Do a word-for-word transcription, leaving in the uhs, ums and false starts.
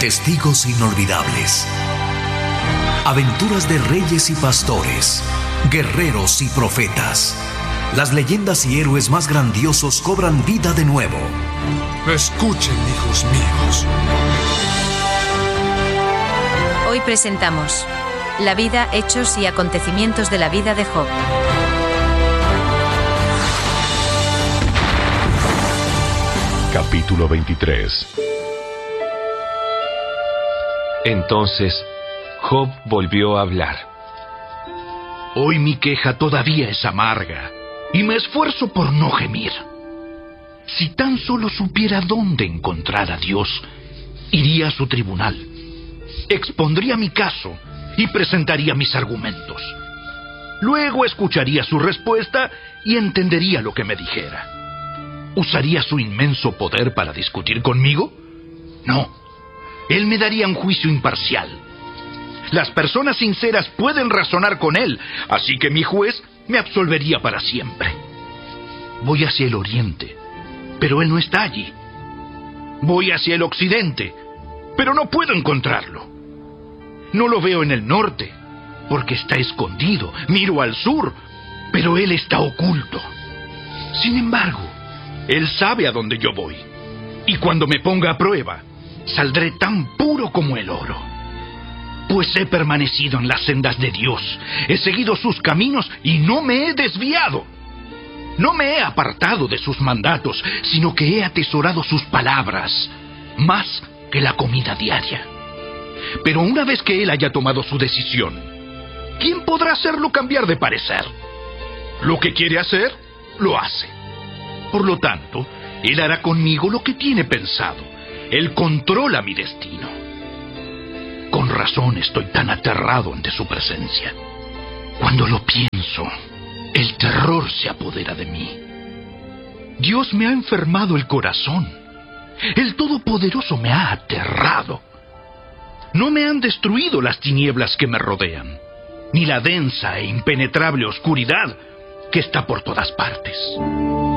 Testigos inolvidables. Aventuras de reyes y pastores, guerreros y profetas. Las leyendas y héroes más grandiosos cobran vida de nuevo. Escuchen, hijos míos. Hoy presentamos la vida, hechos y acontecimientos de la vida de Job. Capítulo veintitrés. Entonces, Job volvió a hablar. Hoy mi queja todavía es amarga, y me esfuerzo por no gemir. Si tan solo supiera dónde encontrar a Dios, iría a su tribunal, expondría mi caso y presentaría mis argumentos. Luego escucharía su respuesta y entendería lo que me dijera. ¿Usaría su inmenso poder para discutir conmigo? No. Él me daría un juicio imparcial. Las personas sinceras pueden razonar con él, así que mi juez me absolvería para siempre. Voy hacia el oriente, pero él no está allí. Voy hacia el occidente, pero no puedo encontrarlo. No lo veo en el norte, porque está escondido. Miro al sur, pero él está oculto. Sin embargo, él sabe a dónde yo voy, y cuando me ponga a prueba, saldré tan puro como el oro. Pues he permanecido en las sendas de Dios, he seguido sus caminos y no me he desviado. No me he apartado de sus mandatos, sino que he atesorado sus palabras, más que la comida diaria. Pero una vez que él haya tomado su decisión, ¿quién podrá hacerlo cambiar de parecer? Lo que quiere hacer, lo hace. Por lo tanto, él hará conmigo lo que tiene pensado. Él controla mi destino. Con razón estoy tan aterrado ante su presencia. Cuando lo pienso, el terror se apodera de mí. Dios me ha enfermado el corazón. El Todopoderoso me ha aterrado. No me han destruido las tinieblas que me rodean, ni la densa e impenetrable oscuridad que está por todas partes.